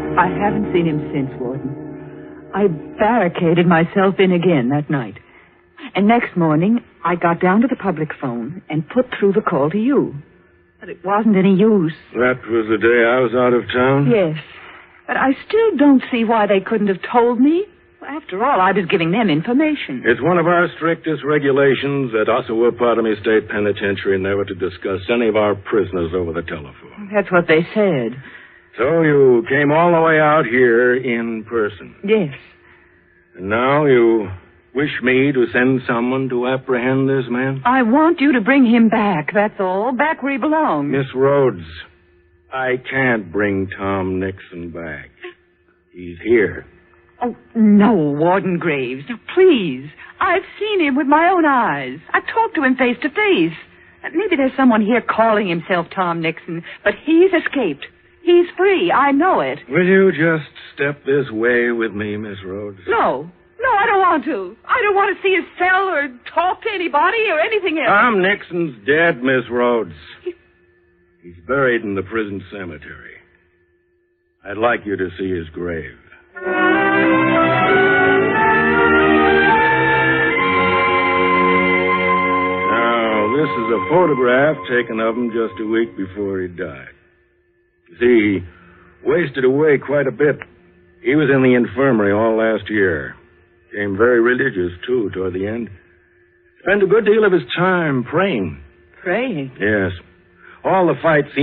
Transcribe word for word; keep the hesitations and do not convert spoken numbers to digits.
I haven't seen him since, Warden. I barricaded myself in again that night. And next morning, I got down to the public phone and put through the call to you. But it wasn't any use. That was the day I was out of town? Yes. But I still don't see why they couldn't have told me. After all, I was giving them information. It's one of our strictest regulations at Osawatomie State Penitentiary never to discuss any of our prisoners over the telephone. That's what they said. So you came all the way out here in person? Yes. And now you wish me to send someone to apprehend this man? I want you to bring him back, that's all. Back where he belongs. Miss Rhodes, I can't bring Tom Nixon back. He's here. Oh, no, Warden Graves. Now, please. I've seen him with my own eyes. I've talked to him face to face. Maybe there's someone here calling himself Tom Nixon, but he's escaped. He's free. I know it. Will you just step this way with me, Miss Rhodes? No. No, I don't want to. I don't want to see his cell or talk to anybody or anything else. Tom Nixon's dead, Miss Rhodes. He... He's buried in the prison cemetery. I'd like you to see his grave. Now, this is a photograph taken of him just a week before he died. You see, he wasted away quite a bit. He was in the infirmary all last year. Became very religious, too, toward the end. Spent a good deal of his time praying. Praying? Yes. All the fights